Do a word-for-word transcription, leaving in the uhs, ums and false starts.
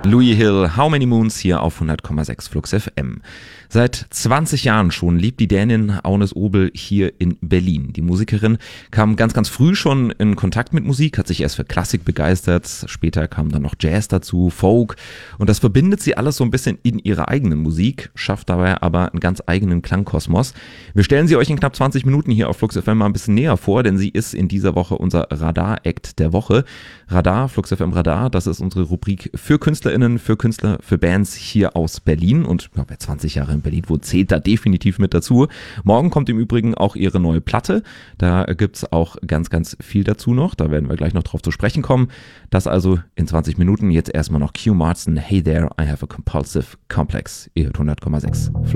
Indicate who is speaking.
Speaker 1: Louis Hill, How Many Moons hier auf hundert Komma sechs Flux F M. Seit zwanzig Jahren schon lebt die Dänin Agnes Obel hier in Berlin. Die Musikerin kam ganz, ganz früh schon in Kontakt mit Musik, hat sich erst für Klassik begeistert, später kam dann noch Jazz dazu, Folk und das verbindet sie alles so ein bisschen in ihrer eigenen Musik, schafft dabei aber einen ganz eigenen Klangkosmos. Wir stellen sie euch in knapp zwanzig Minuten hier auf Flux F M mal ein bisschen näher vor, denn sie ist in dieser Woche unser Radar-Act der Woche. Radar, Flux F M Radar, das ist unsere Rubrik für KünstlerInnen, für Künstler, für Bands hier aus Berlin und ja, wer zwanzig Jahre in Berlin wohnt, zählt da definitiv mit dazu. Morgen kommt im Übrigen auch ihre neue Platte, da gibt's auch ganz, ganz viel dazu noch, da werden wir gleich noch drauf zu sprechen kommen. Das also in zwanzig Minuten, jetzt erstmal noch Q Martin, Hey There, I Have a Compulsive Complex. Ihr hört hundert Komma sechs Flux.